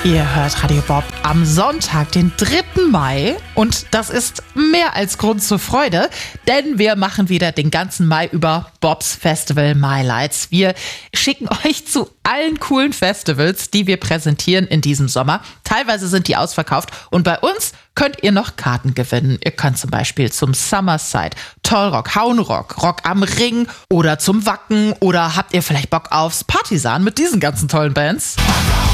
Ihr hört Radio Bob am Sonntag, den 3. Mai. Und das ist mehr als Grund zur Freude, denn wir machen wieder den ganzen Mai über Bobs Festival My Lights. Wir schicken euch zu allen coolen Festivals, die wir präsentieren in diesem Sommer. Teilweise sind die ausverkauft und bei uns könnt ihr noch Karten gewinnen. Ihr könnt zum Beispiel zum Summerside, Tollrock, Haunrock, Rock am Ring oder zum Wacken oder habt ihr vielleicht Bock aufs Partisan mit diesen ganzen tollen Bands?